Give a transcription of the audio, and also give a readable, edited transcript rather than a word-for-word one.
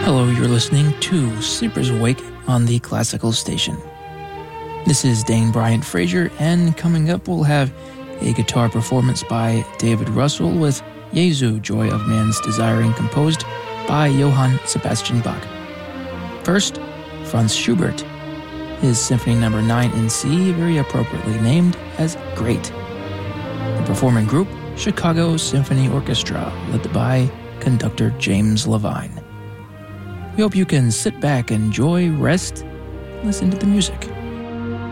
Hello, you're listening to Sleepers Awake on the Classical Station. This is Dane Bryant Frazier, and coming up we'll have a guitar performance by David Russell with Jesu, Joy of Man's Desiring, composed by Johann Sebastian Bach. First, Franz Schubert, his Symphony No. 9 in C, very appropriately named as Great. The performing group, Chicago Symphony Orchestra, led by conductor James Levine. We hope you can sit back, enjoy, rest, listen to the music.